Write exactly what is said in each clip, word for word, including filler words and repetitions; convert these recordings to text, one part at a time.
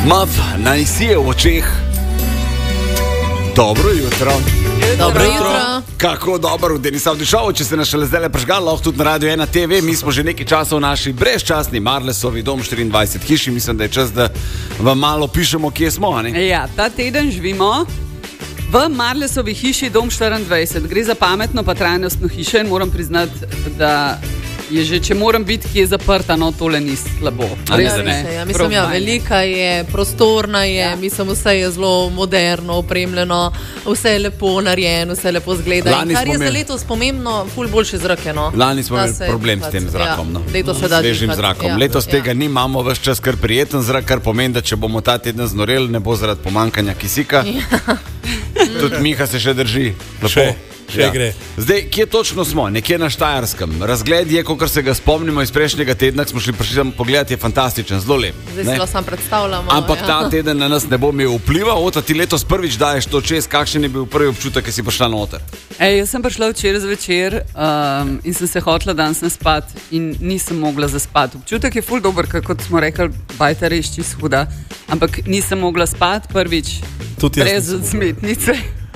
Mav, naj si je v očeh. Dobro jutro. Dobro jutro. Kako dobro, v Denisav Dišovo, če ste nas šele zdaj prežgali, lahko tudi na Radio ena te ve. Mi smo že nekaj časa v naši brezčasni Marlesovi dom štiriindvajset hiši. Mislim, da je čas, da vam malo pišemo, kje smo. Ne? Ja, ta teden živimo v Marlesovi hiši dom štiriindvajset. Gre za pametno pa trajnostno hišo in moram priznati, da je že, če moram biti, ki je zaprta, no tole ni slabo. Res ne. Ja, mislim, ja, velika je, prostorna je, ja. Mislim, vse je zelo moderno, opremljeno, vse je lepo narejeno, vse lepo zgleda. In kar je za letos pomembno, ful boljše zrake. No. Lani smo imeli problem s tem zrakom. Ja, no. letos se da svežim zrakom. Ja, letos ja. tega nimamo, ves čas kar prijeten zrak, kar pomeni, da če bomo ta teden znoreli, ne bo zaradi pomankanja kisika. Ja. Tudi Miha se še drži. Lepo. Ja. Zdaj, kje točno smo? Nekje na Štajerskem. Razgled je, kot se ga spomnimo iz prejšnjega tedna, smo šli prišli pogledati, je fantastičen, zelo lep. Zdaj se sam predstavljamo. Ampak ja. ta teden na nas ne bo imel vpliva. Ota, ti letos prvič daješ to čez, kakšen je bil prvi občutek, ki si prišla noter? Ej, jaz sem prišla včeraj zvečer um, in sem se hotela danes naspat in nisem mogla zaspati. Občutek je ful dober, kot smo rekli, bajta res čist huda. Ampak nisem mogla spati prvič brez odsmetnice.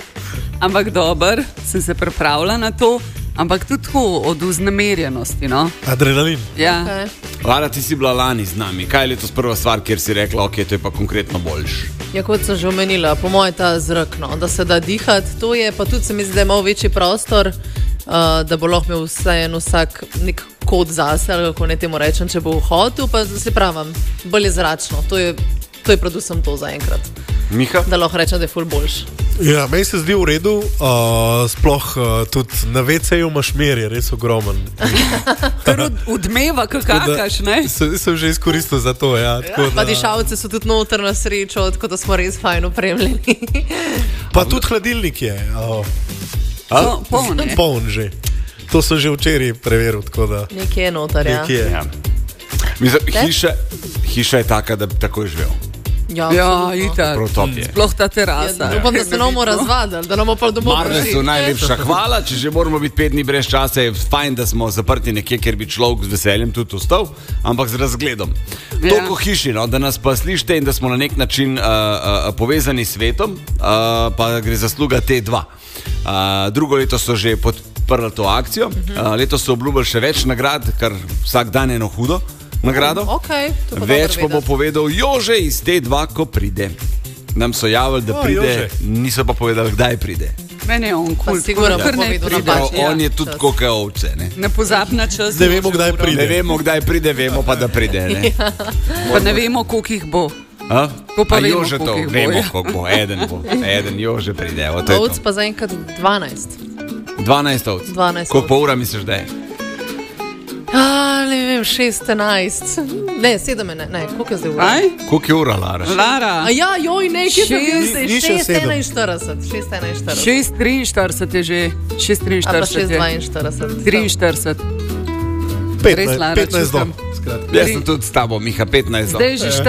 Ampak dober, sem se pripravila na to, ampak tudi od vznemirjenosti. No? Adrenalin. Ja. Okay. Lara, ti si bila lani z nami. Kaj je letos prva stvar, kjer si rekla, ok, to je pa konkretno boljš? Ja, kot sem že omenila, po moje ta zrak, no, da se da dihati, to je, pa tudi se mi zdi, da je malo večji prostor, uh, da bo lahko imel vseeno vsak nek kot zase, ali kako ne temu rečem, če bo v hotel, pa se pravim, bolj je zračno. To je, to je predvsem to zaenkrat. Miha? Da lahko rečem, da je ful boljš. Ja, meni se zdi v redu, uh, sploh uh, tudi na veceju imaš mer, je res ogromen. Kar odmeva, kakakaš, ne? Sem, sem že izkoristil za to, ja. Tako, pa dišavce so tudi noter na srečo, tako da smo res fajn opremljeni. Pa tudi hladilnik je. Uh, no, poln je. Poln že. To sem že včeraj preveril, tako da. Nekje je noter, ja. Nekje je. Ja. Mislim, hiša, hiša je taka, da bi takoj živel. Ja, ja itak. Sploh ta terasa. Ja, upam, da se ne bomo razvadili, da ne bomo pa domov prišli. Marlesu najlepša hvala, če že moramo biti pet dni brez časa, je fajn, da smo zaprti nekje, kjer bi človek z veseljem tudi ostal, ampak z razgledom. Ja. Toliko hiši, no, da nas pa slišite in da smo na nek način uh, uh, povezani s svetom, uh, pa gre zasluga te dva. Uh, drugo leto so že podprli to akcijo, uh, letos so obljubili še več nagrad, kar vsak dan je eno hudo nagrado. Okay, pa več pa bo povedal Jože iz te dva, ko pride. Nam so javili, da pride, oh, niso pa povedali, kdaj pride. Meni je on kul, sigurno kar ne pride. Ja, on je tudi koke ovce. Ne, ne pozab na čas. Ne vemo, kdaj pride. Ne vemo, kdaj pride, vemo pa, da pride. Ne? Ja. Pa ne vemo, koliko jih bo. A? Pa A vemo, Jože to, bo, vemo, ja. koliko bo. Eden bo, eden Jože pride. Ovc pa zaenkrat dvanajst. dvanajst ovc. Koliko pa ura misliš, da je? A, ne vem, šest, enajst. Ne, sedem, ne, ne, koliko je zdaj ura? Aj? Koliko je ura, Lara? Lara. A ja, joj, nekaj sem bil se, Ni še šest, sedem. enainštirideset. šest, enainštirideset. šest, triinštirideset je že. šest, A pa triinštirideset šest, je. dvainštirideset. triinštirideset. Res, Lara, petnajst čutim. do. Jaz sem tudi s tabo, Miha, petnajst do. Zdaj že